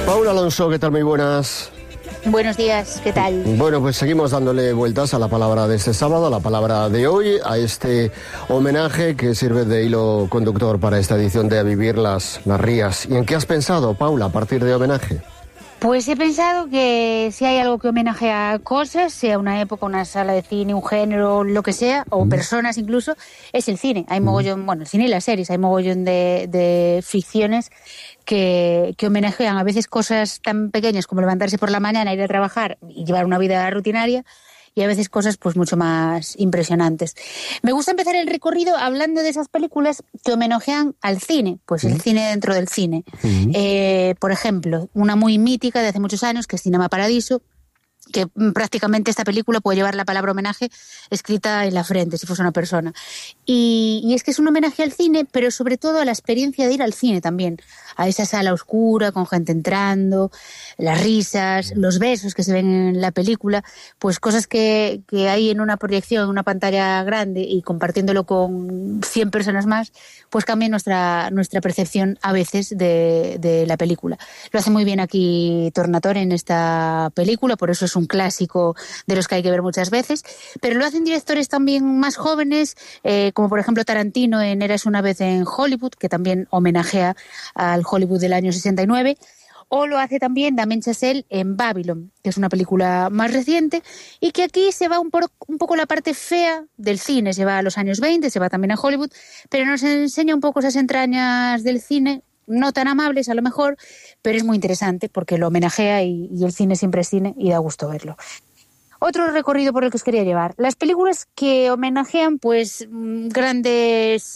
Paula Alonso, ¿qué tal? Muy buenas. Buenos días, ¿qué tal? Bueno, pues seguimos dándole vueltas a la palabra de este sábado, a la palabra de hoy, a este homenaje que sirve de hilo conductor para esta edición de A Vivir las Rías. ¿Y en qué has pensado, Paula, a partir de homenaje? Pues he pensado que si hay algo que homenajea cosas, sea una época, una sala de cine, un género, lo que sea, o personas incluso, es el cine. Hay mogollón, bueno, el cine y las series, hay mogollón de ficciones que homenajean a veces cosas tan pequeñas como levantarse por la mañana, ir a trabajar y llevar una vida rutinaria, y a veces cosas pues mucho más impresionantes. Me gusta empezar el recorrido hablando de esas películas que homenajean al cine, pues el cine dentro del cine. Por ejemplo, una muy mítica de hace muchos años, que es Cinema Paradiso, que prácticamente esta película puede llevar la palabra homenaje escrita en la frente, si fuese una persona. Y es que es un homenaje al cine, pero sobre todo a la experiencia de ir al cine también, a esa sala oscura, con gente entrando, las risas, los besos que se ven en la película, pues cosas que hay en una proyección, en una pantalla grande y compartiéndolo con 100 personas más, pues cambia nuestra percepción a veces de la película. Lo hace muy bien aquí Tornatore en esta película, por eso es un clásico de los que hay que ver muchas veces, pero lo hacen directores también más jóvenes, como por ejemplo Tarantino en Érase una vez en Hollywood, que también homenajea al Hollywood del año 69, o lo hace también Damien Chazelle en Babylon, que es una película más reciente, y que aquí se va un poco la parte fea del cine, se va a los años 20, se va también a Hollywood, pero nos enseña un poco esas entrañas del cine, no tan amables a lo mejor, pero es muy interesante porque lo homenajea y el cine siempre es cine y da gusto verlo. Otro recorrido por el que os quería llevar. Las películas que homenajean pues grandes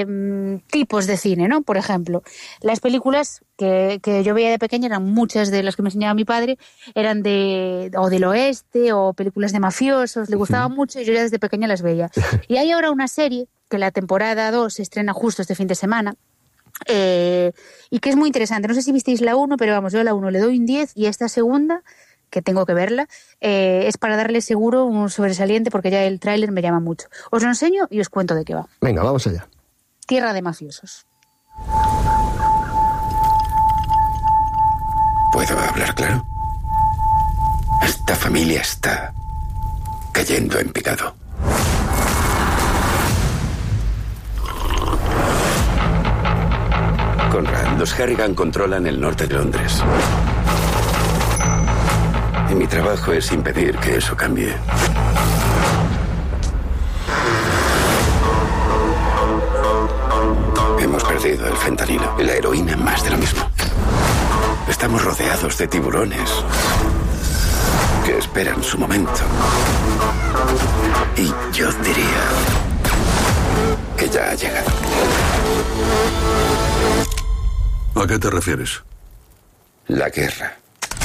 tipos de cine, ¿no? Por ejemplo, las películas que yo veía de pequeña, eran muchas de las que me enseñaba mi padre, eran del oeste o películas de mafiosos, le gustaban mucho y yo ya desde pequeña las veía. Y hay ahora una serie que la temporada 2 se estrena justo este fin de semana, y que es muy interesante. No sé si visteis la 1, pero vamos, yo a la 1 le doy un 10 y esta segunda, que tengo que verla, es para darle seguro un sobresaliente porque ya el tráiler me llama mucho. Os lo enseño y os cuento de qué va. Venga, vamos allá. Tierra de mafiosos. ¿Puedo hablar claro? Esta familia está cayendo en picado. Conrad, los Harrigan controlan el norte de Londres. Y mi trabajo es impedir que eso cambie. Hemos perdido el fentanilo y la heroína, más de lo mismo. Estamos rodeados de tiburones que esperan su momento. Y yo diría que ya ha llegado. ¿A qué te refieres? La guerra.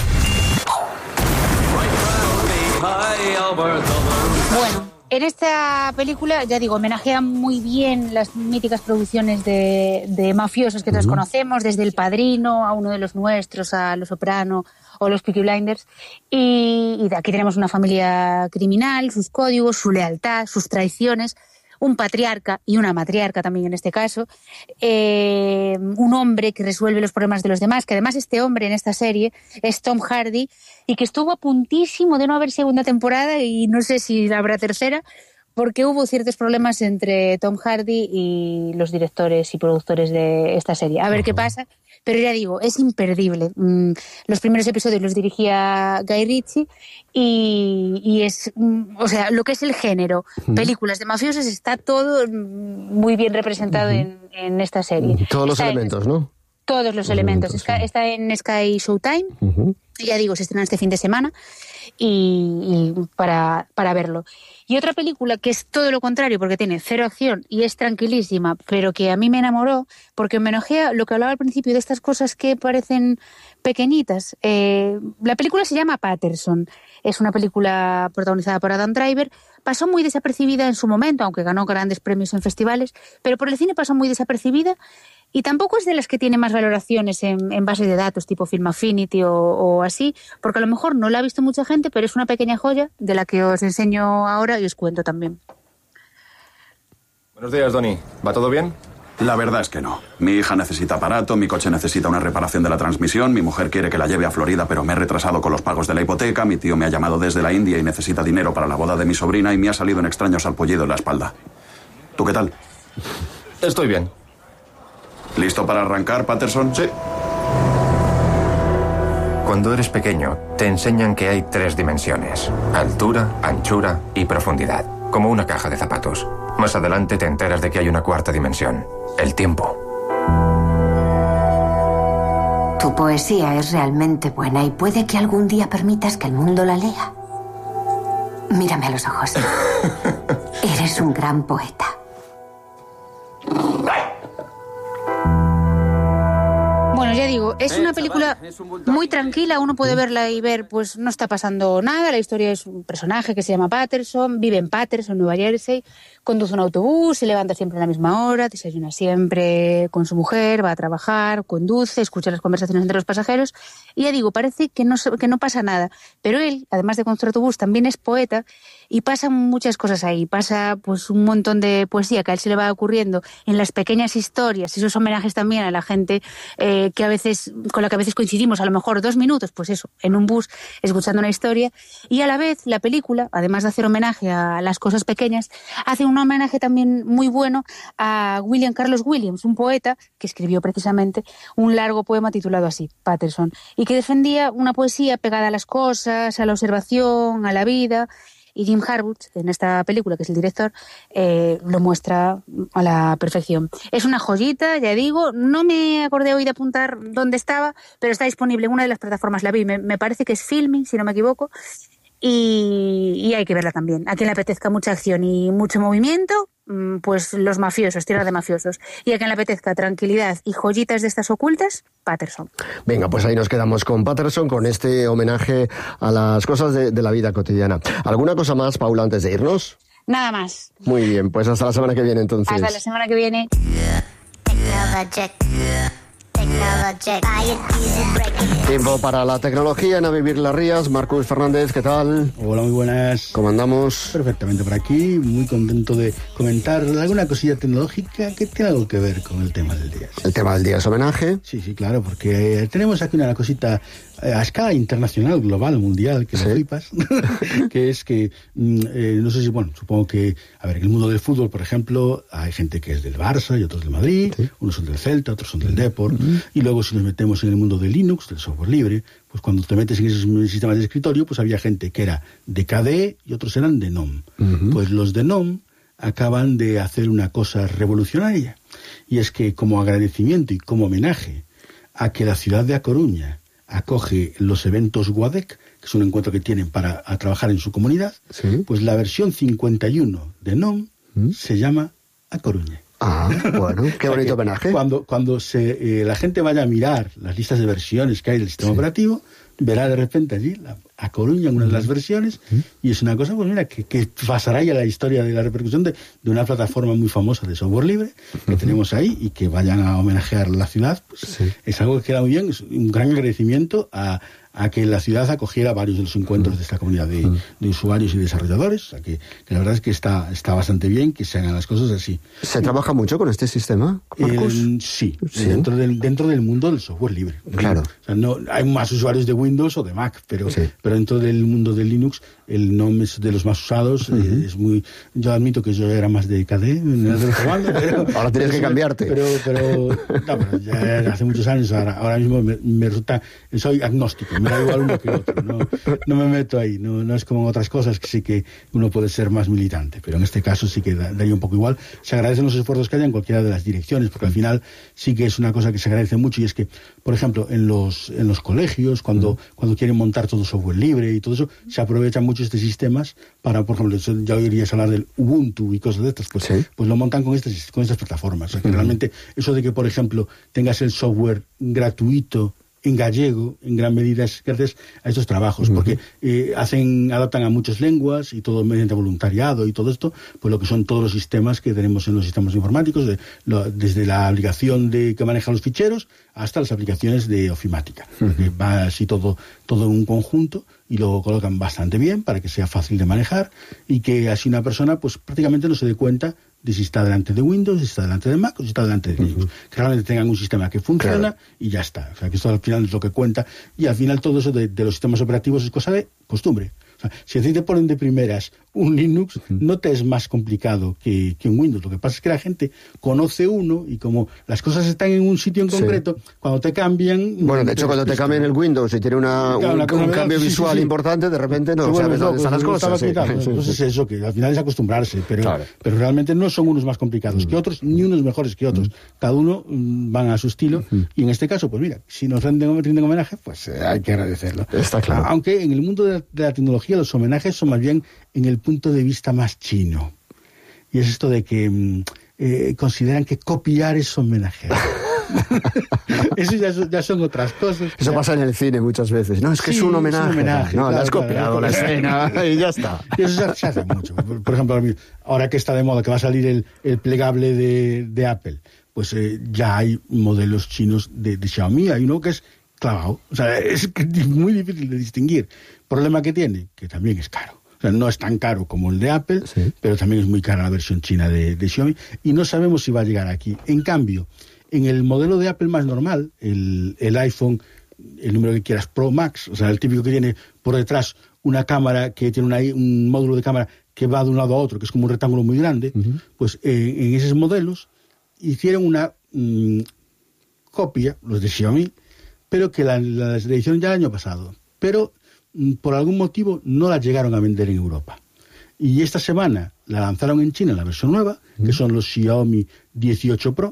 Bueno, en esta película, ya digo, homenajean muy bien las míticas producciones de mafiosos que todos conocemos, desde El Padrino a Uno de los Nuestros, a Los Soprano o Los Peaky Blinders. Y de aquí tenemos una familia criminal, sus códigos, su lealtad, sus traiciones, un patriarca y una matriarca también en este caso, un hombre que resuelve los problemas de los demás, que además este hombre en esta serie es Tom Hardy y que estuvo a puntísimo de no haber segunda temporada y no sé si habrá tercera, porque hubo ciertos problemas entre Tom Hardy y los directores y productores de esta serie. A ver qué pasa, pero ya digo, es imperdible. Los primeros episodios los dirigía Guy Ritchie y es, o sea, lo que es el género, películas de mafiosos, está todo muy bien representado en esta serie. Todos los elementos, ¿no? Todos los elementos. Está en Sky Showtime. Ya digo, se estrena este fin de semana y para verlo. Y otra película que es todo lo contrario, porque tiene cero acción y es tranquilísima, pero que a mí me enamoró, porque homenajea lo que hablaba al principio de estas cosas que parecen pequeñitas. La película se llama Patterson. Es una película protagonizada por Adam Driver. Pasó muy desapercibida en su momento, aunque ganó grandes premios en festivales, pero por el cine pasó muy desapercibida. Y tampoco es de las que tiene más valoraciones en base de datos, tipo Film Affinity o así, porque a lo mejor no la ha visto mucha gente, pero es una pequeña joya de la que os enseño ahora y os cuento también. Buenos días, Donny. ¿Va todo bien? La verdad es que no. Mi hija necesita aparato, mi coche necesita una reparación de la transmisión, mi mujer quiere que la lleve a Florida, pero me he retrasado con los pagos de la hipoteca, mi tío me ha llamado desde la India y necesita dinero para la boda de mi sobrina y me ha salido un extraño salpullido en la espalda. ¿Tú qué tal? Estoy bien. ¿Listo para arrancar, Patterson? Sí. Cuando eres pequeño, te enseñan que hay 3 dimensiones: altura, anchura y profundidad, como una caja de zapatos. Más adelante te enteras de que hay una 4ª dimensión: el tiempo. Tu poesía es realmente buena y puede que algún día permitas que el mundo la lea. Mírame a los ojos. Eres un gran poeta. Bueno, ya digo, es una película muy tranquila, uno puede verla y ver, pues no está pasando nada, la historia es un personaje que se llama Patterson, vive en Patterson, Nueva Jersey, conduce un autobús, se levanta siempre a la misma hora, desayuna siempre con su mujer, va a trabajar, conduce, escucha las conversaciones entre los pasajeros, y ya digo, parece que no pasa nada, pero él, además de conducir autobús, también es poeta, y pasan muchas cosas ahí, pasa pues un montón de poesía que a él se le va ocurriendo en las pequeñas historias, esos homenajes también a la gente que a veces, con la que a veces coincidimos, a lo mejor 2 minutos, pues eso, en un bus, escuchando una historia, y a la vez la película, además de hacer homenaje a las cosas pequeñas, hace un homenaje también muy bueno a William Carlos Williams, un poeta que escribió precisamente un largo poema titulado así, Patterson, y que defendía una poesía pegada a las cosas, a la observación, a la vida. Y Jim Harwood, en esta película, que es el director, lo muestra a la perfección. Es una joyita, ya digo, no me acordé hoy de apuntar dónde estaba, pero está disponible en una de las plataformas, la vi, me parece que es Filming, si no me equivoco, y hay que verla también. A quien le apetezca mucha acción y mucho movimiento, pues los mafiosos, tierra de mafiosos. Y a quien le apetezca tranquilidad y joyitas de estas ocultas, Patterson. Venga, pues ahí nos quedamos con Patterson, con este homenaje a las cosas de la vida cotidiana. ¿Alguna cosa más, Paula, antes de irnos? Nada más. Muy bien, pues hasta la semana que viene, entonces. Hasta la semana que viene. Tiempo para la tecnología en A Vivir las Rías. Marcus Fernández, ¿qué tal? Hola, muy buenas. ¿Cómo andamos? Perfectamente por aquí, muy contento de comentar alguna cosilla tecnológica que tiene algo que ver con el tema del día. El tema del día es homenaje. Sí, claro, porque tenemos aquí una cosita a escala internacional, global, mundial, que me flipas, que es que, no sé si, bueno, supongo que, a ver, en el mundo del fútbol, por ejemplo, hay gente que es del Barça y otros del Madrid, unos son del Celta, otros son del Depor, y luego si nos metemos en el mundo de Linux, del software libre, pues cuando te metes en esos sistemas de escritorio, pues había gente que era de KDE y otros eran de GNOME. Pues los de GNOME acaban de hacer una cosa revolucionaria, y es que como agradecimiento y como homenaje a que la ciudad de A Coruña acoge los eventos WADEC, que es un encuentro que tienen para trabajar en su comunidad, pues la versión 51 de GNOME se llama A Coruña. Ah, bueno, qué bonito homenaje. Cuando la gente vaya a mirar las listas de versiones que hay del sistema operativo, verá de repente allí A Coruña en una de las versiones, y es una cosa, pues mira, que pasará ya la historia de la repercusión de una plataforma muy famosa de software libre que tenemos ahí, y que vayan a homenajear la ciudad, pues es algo que queda muy bien, es un gran agradecimiento a que la ciudad acogiera varios de los encuentros de esta comunidad de usuarios y desarrolladores, o sea que la verdad es que está bastante bien que se hagan las cosas así. ¿Se trabaja mucho con este sistema, Marcus? Sí. Dentro del mundo del software libre. Claro. O sea, no, hay más usuarios de Windows o de Mac, pero dentro del mundo de Linux el GNOME es de los más usados, es muy... Yo admito que yo era más de KDE, pero ahora tienes que cambiarte. Pero ya hace muchos años, ahora mismo me resulta... Soy agnóstico, me da igual uno que otro, no me meto ahí, no es como en otras cosas que sí que uno puede ser más militante, pero en este caso sí que daría un poco igual. Se agradecen los esfuerzos que haya en cualquiera de las direcciones, porque al final sí que es una cosa que se agradece mucho, y es que, por ejemplo, en los colegios, cuando quieren montar todo software libre y todo eso, se aprovechan mucho estos sistemas para, por ejemplo, ya oirías hablar del Ubuntu y cosas de estas, pues lo montan con estas plataformas. O sea, que realmente eso de que, por ejemplo, tengas el software gratuito en gallego, en gran medida es gracias a estos trabajos, porque adaptan a muchas lenguas y todo mediante voluntariado y todo esto, pues lo que son todos los sistemas que tenemos en los sistemas informáticos, desde la aplicación que maneja los ficheros hasta las aplicaciones de ofimática, que va así todo en un conjunto, y lo colocan bastante bien para que sea fácil de manejar y que así una persona pues prácticamente no se dé cuenta de si está delante de Windows, si está delante de Mac o si está delante de Linux. Que realmente tengan un sistema que funciona y ya está. O sea, que esto al final es lo que cuenta. Y al final todo eso de los sistemas operativos es cosa de costumbre. O sea, si a ti te ponen de primeras un Linux, no te es más complicado que un Windows. Lo que pasa es que la gente conoce uno y como las cosas están en un sitio en concreto, cuando te cambian... Bueno, de hecho, cuando te cambian el Windows y tiene un cambio visual importante, de repente no sabes dónde están las cosas. Entonces eso, que al final es acostumbrarse, pero realmente no son unos más complicados que otros, ni unos mejores que otros. Cada uno van a su estilo, y en este caso, pues mira, si nos rinden homenaje, pues hay que agradecerlo. Está claro. Aunque en el mundo de la tecnología los homenajes son más bien en el punto de vista más chino. Y es esto de que consideran que copiar es homenaje. Eso ya son otras cosas. Eso pasa en el cine muchas veces. No, es que es un homenaje. No, le has copiado la escena y ya está. Y eso se hace mucho. Por ejemplo, ahora que está de moda, que va a salir el plegable de Apple, pues ya hay modelos chinos de Xiaomi. Hay uno que es clavado. O sea, es muy difícil de distinguir. Problema que tiene, que también es caro. O sea, no es tan caro como el de Apple, pero también es muy cara la versión china de Xiaomi. Y no sabemos si va a llegar aquí. En cambio, en el modelo de Apple más normal, el iPhone, el número que quieras, Pro Max, o sea, el típico que tiene por detrás una cámara, que tiene un módulo de cámara que va de un lado a otro, que es como un rectángulo muy grande, pues en esos modelos hicieron una copia, los de Xiaomi, pero que las hicieron ya el año pasado. Pero por algún motivo no la llegaron a vender en Europa. Y esta semana la lanzaron en China, la versión nueva, que son los Xiaomi 18 Pro,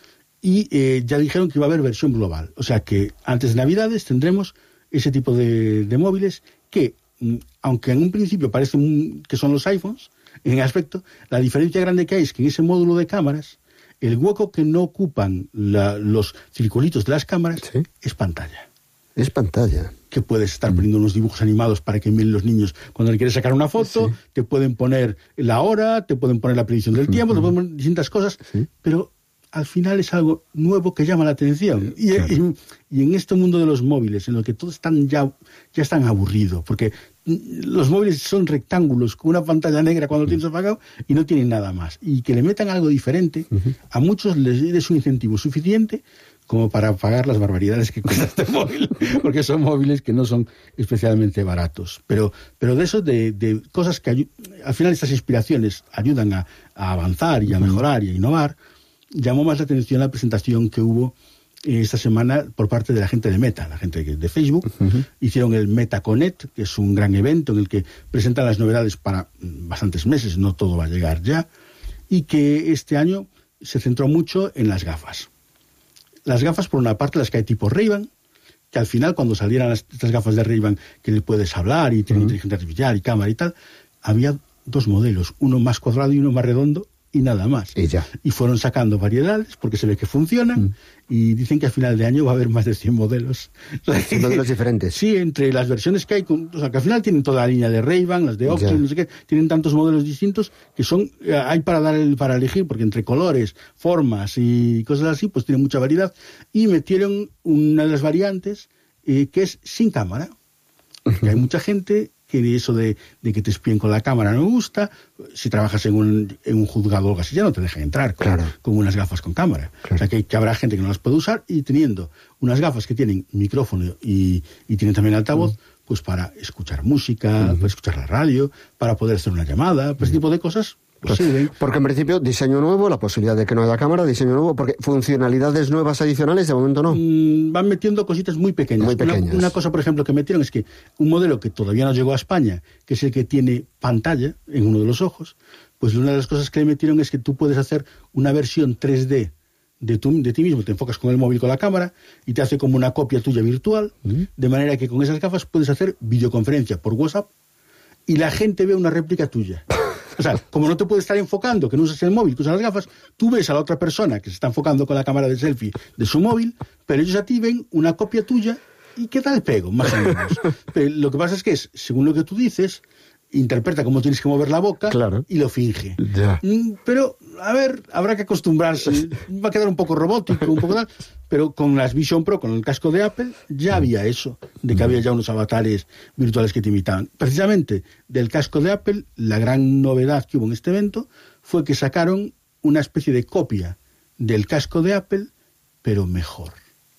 y ya dijeron que iba a haber versión global. O sea que antes de Navidades tendremos ese tipo de móviles que, aunque en un principio parecen que son los iPhones, en aspecto, la diferencia grande que hay es que en ese módulo de cámaras, el hueco que no ocupan los circulitos de las cámaras es pantalla. Es pantalla. Que puedes estar poniendo unos dibujos animados para que miren los niños cuando le quieres sacar una foto, te pueden poner la hora, te pueden poner la predicción del tiempo, te pueden poner distintas cosas, pero al final es algo nuevo que llama la atención. Y en este mundo de los móviles, en el que todos están ya están aburridos, porque los móviles son rectángulos con una pantalla negra cuando lo tienes apagado y no tienen nada más. Y que le metan algo diferente, a muchos les es un incentivo suficiente como para pagar las barbaridades que cuesta este móvil, porque son móviles que no son especialmente baratos. Pero de eso, de cosas que al final estas inspiraciones ayudan a avanzar y a mejorar y a innovar, llamó más la atención la presentación que hubo esta semana por parte de la gente de Meta, la gente de Facebook. Hicieron el Meta Connect, que es un gran evento en el que presentan las novedades para bastantes meses, no todo va a llegar ya, y que este año se centró mucho en las gafas. Las gafas, por una parte, las que hay tipo Ray-Ban, que al final, cuando salieran estas gafas de Ray-Ban, que le puedes hablar y tienen inteligencia artificial y cámara y tal, había dos modelos, uno más cuadrado y uno más redondo, y nada más. Y fueron sacando variedades porque se ve que funcionan y dicen que a final de año va a haber más de 100 modelos. 100 modelos diferentes. Sí, entre las versiones que hay, o sea, que al final tienen toda la línea de Ray-Ban, las de Oakley, no sé qué, tienen tantos modelos distintos que son hay para elegir, porque entre colores, formas y cosas así, pues tienen mucha variedad. Y metieron una de las variantes que es sin cámara. Que hay mucha gente que eso de que te espíen con la cámara no me gusta. Si trabajas en un juzgado o algo así, ya no te dejan entrar con unas gafas con cámara. O sea, que habrá gente que no las puede usar, y teniendo unas gafas que tienen micrófono y tienen también altavoz, pues para escuchar música, para escuchar la radio, para poder hacer una llamada, pues ese tipo de cosas. Pues porque en principio diseño nuevo, la posibilidad de que no haya cámara, diseño nuevo, porque funcionalidades nuevas adicionales de momento no. Van metiendo cositas muy pequeñas. Una cosa, por ejemplo, que metieron es que un modelo que todavía no llegó a España, que es el que tiene pantalla en uno de los ojos, pues una de las cosas que le metieron es que tú puedes hacer una versión 3D de ti mismo, te enfocas con el móvil con la cámara y te hace como una copia tuya virtual, de manera que con esas gafas puedes hacer videoconferencia por WhatsApp y la gente ve una réplica tuya. O sea, como no te puedes estar enfocando, que no usas el móvil, que usas las gafas, tú ves a la otra persona que se está enfocando con la cámara de selfie de su móvil, pero ellos a ti ven una copia tuya y ¿qué tal pego? Más o menos. Pero lo que pasa es que según lo que tú dices, interpreta cómo tienes que mover la boca, claro, y lo finge. Ya. Pero, a ver, habrá que acostumbrarse. Va a quedar un poco robótico, un poco tal, pero con las Vision Pro, con el casco de Apple, ya había eso, de que había ya unos avatares virtuales que te imitaban. Precisamente, del casco de Apple, la gran novedad que hubo en este evento fue que sacaron una especie de copia del casco de Apple, pero mejor.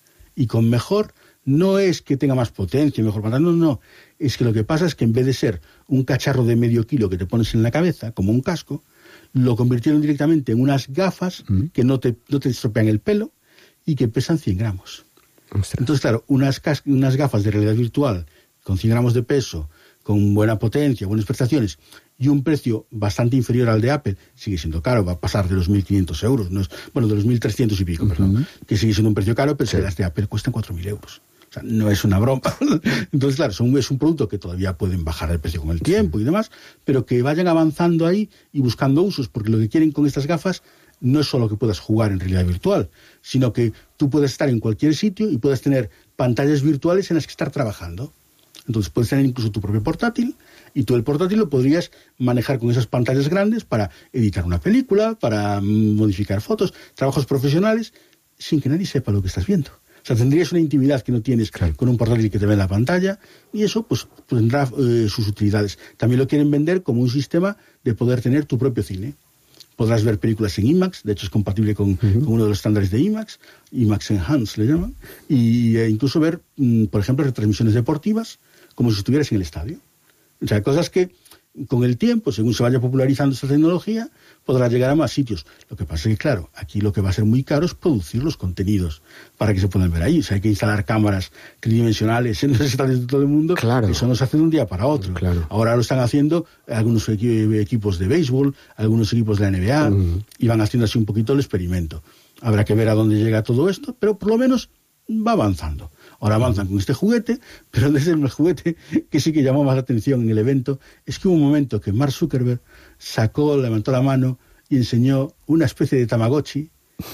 Y con mejor no es que tenga más potencia, mejor pantalla, no. Es que lo que pasa es que en vez de ser un cacharro de medio kilo que te pones en la cabeza, como un casco, lo convirtieron directamente en unas gafas que no te estropean el pelo y que pesan 100 gramos. Ostras. Entonces, claro, unas gafas de realidad virtual con 100 gramos de peso, con buena potencia, buenas prestaciones y un precio bastante inferior al de Apple, sigue siendo caro, va a pasar de los 1.500 euros, de los 1.300 y pico, perdón, que sigue siendo un precio caro, pero las de Apple cuestan 4.000 euros. O sea, no es una broma. Entonces, claro, es un producto que todavía pueden bajar el precio con el tiempo y demás, pero que vayan avanzando ahí y buscando usos, porque lo que quieren con estas gafas no es solo que puedas jugar en realidad virtual, sino que tú puedas estar en cualquier sitio y puedas tener pantallas virtuales en las que estar trabajando. Entonces puedes tener incluso tu propio portátil, y tú el portátil lo podrías manejar con esas pantallas grandes para editar una película, para modificar fotos, trabajos profesionales, sin que nadie sepa lo que estás viendo. O sea, tendrías una intimidad que no tienes con un portátil que te ve en la pantalla, y eso pues tendrá sus utilidades. También lo quieren vender como un sistema de poder tener tu propio cine. Podrás ver películas en IMAX, de hecho es compatible con uno de los estándares de IMAX Enhanced le llaman, y incluso ver, por ejemplo, retransmisiones deportivas como si estuvieras en el estadio. O sea, cosas que con el tiempo, según se vaya popularizando esta tecnología, podrá llegar a más sitios. Lo que pasa es que, claro, aquí lo que va a ser muy caro es producir los contenidos para que se puedan ver ahí. O sea, hay que instalar cámaras tridimensionales en los estadios de todo el mundo. Claro. Eso no se hace de un día para otro. Claro. Ahora lo están haciendo algunos equipos de béisbol, algunos equipos de la NBA, y van haciendo así un poquito el experimento. Habrá que ver a dónde llega todo esto, pero por lo menos va avanzando. Ahora avanzan con este juguete, pero desde el juguete que sí que llamó más la atención en el evento es que hubo un momento que Mark Zuckerberg levantó la mano y enseñó una especie de Tamagotchi,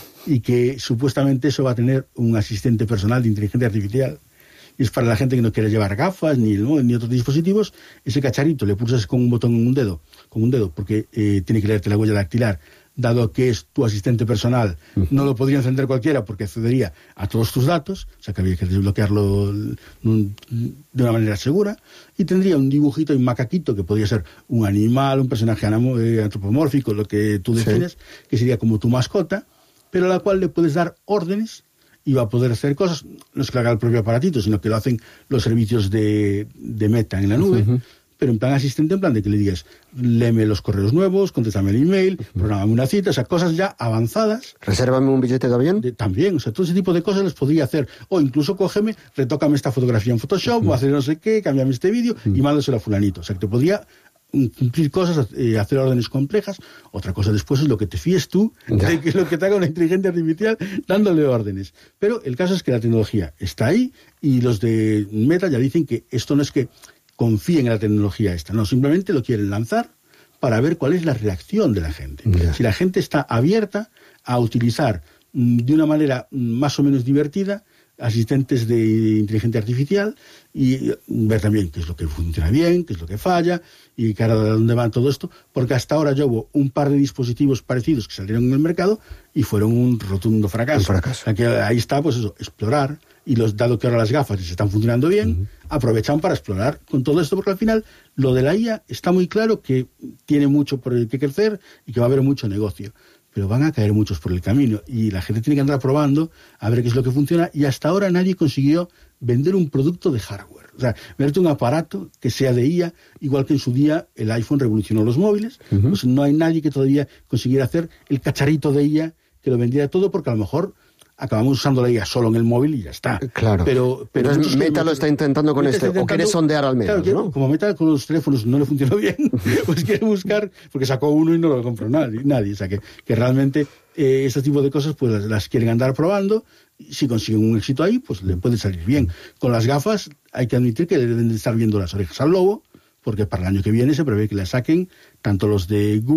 y que supuestamente eso va a tener un asistente personal de inteligencia artificial. Y es para la gente que no quiere llevar gafas ni otros dispositivos. Ese cacharito le pulsas con un botón con un dedo, porque tiene que leerte la huella dactilar. Dado que es tu asistente personal, no lo podría encender cualquiera porque accedería a todos tus datos, o sea que había que desbloquearlo de una manera segura, y tendría un dibujito y un macaquito que podría ser un animal, un personaje antropomórfico, lo que tú defines, que sería como tu mascota, pero a la cual le puedes dar órdenes y va a poder hacer cosas, no es que lo haga el propio aparatito, sino que lo hacen los servicios de Meta en la nube, pero en plan asistente, en plan de que le digas, léeme los correos nuevos, contéstame el email, prográmame una cita, o sea, cosas ya avanzadas. ¿Resérvame un billete de avión? También, o sea, todo ese tipo de cosas les podría hacer. O incluso cógeme, retócame esta fotografía en Photoshop, o hacer no sé qué, cámbiame este vídeo y mándaselo a fulanito. O sea, que te podría cumplir cosas, hacer órdenes complejas. Otra cosa después es lo que te fíes tú de que es lo que te haga una inteligencia artificial dándole órdenes. Pero el caso es que la tecnología está ahí, y los de Meta ya dicen que esto no es que confíen en la tecnología esta, no, simplemente lo quieren lanzar para ver cuál es la reacción de la gente. Si la gente está abierta a utilizar de una manera más o menos divertida asistentes de inteligencia artificial, y ver también qué es lo que funciona bien, qué es lo que falla, y cara de dónde va todo esto, porque hasta ahora ya hubo un par de dispositivos parecidos que salieron en el mercado y fueron un rotundo fracaso. O sea, que ahí está, pues eso, explorar, y dado que ahora las gafas les están funcionando bien, aprovechan para explorar con todo esto, porque al final lo de la IA está muy claro que tiene mucho por el que crecer y que va a haber mucho negocio, pero van a caer muchos por el camino, y la gente tiene que andar probando a ver qué es lo que funciona, y hasta ahora nadie consiguió vender un producto de hardware. O sea, venderte un aparato que sea de IA, igual que en su día el iPhone revolucionó los móviles, pues no hay nadie que todavía consiguiera hacer el cacharrito de IA que lo vendiera todo, porque a lo mejor acabamos usando la IA solo en el móvil y ya está. Claro. Pero entonces Meta lo está intentando con esto, o quiere sondear al menos, claro, ¿no? Como Meta con los teléfonos no le funcionó bien, pues quiere buscar, porque sacó uno y no lo compró nadie. O sea, que realmente este tipo de cosas pues las quieren andar probando, y si consiguen un éxito ahí, pues le puede salir bien. Con las gafas hay que admitir que deben de estar viendo las orejas al lobo, porque para el año que viene se prevé que las saquen tanto los de Google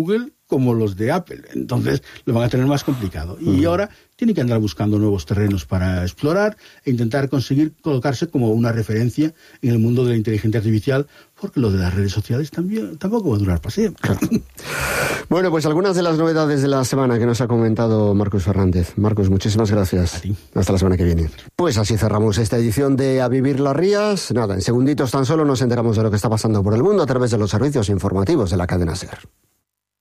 como los de Apple. Entonces lo van a tener más complicado. Y ahora tienen que andar buscando nuevos terrenos para explorar e intentar conseguir colocarse como una referencia en el mundo de la inteligencia artificial, porque lo de las redes sociales tampoco va a durar para siempre. Claro. Bueno, pues algunas de las novedades de la semana que nos ha comentado Marcus Fernández. Marcus, muchísimas gracias. A ti. Hasta la semana que viene. Pues así cerramos esta edición de A Vivir las Rías. Nada, en segunditos tan solo nos enteramos de lo que está pasando por el mundo a través de los servicios informativos de la cadena SER.